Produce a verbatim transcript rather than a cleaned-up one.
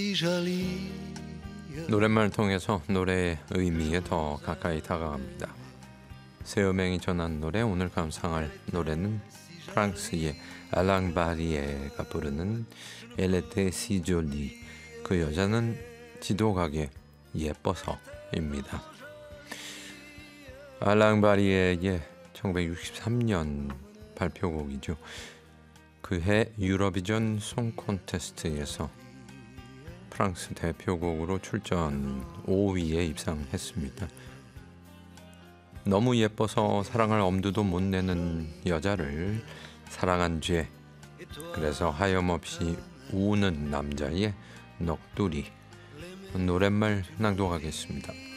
노랫말을 통해서 노래의 의미에 더 가까이 다가갑니다. 새음행이 전한 노래, 오늘 감상할 노래는 프랑스의 알랑 바리에가 부르는 엘레테 시졸리, 그 여자는 지독하게 예뻐서입니다. 알랑 바리에의 천구백육십삼 년 발표곡이죠. 그해 유로비전 송 콘테스트에서 프랑스 대표곡으로 출전 오 위에 입상했습니다. 너무 예뻐서 사랑할 엄두도 못 내는 여자를 사랑한 죄, 그래서 하염없이 우는 남자의 넋두리, 노랫말 낭독하겠습니다.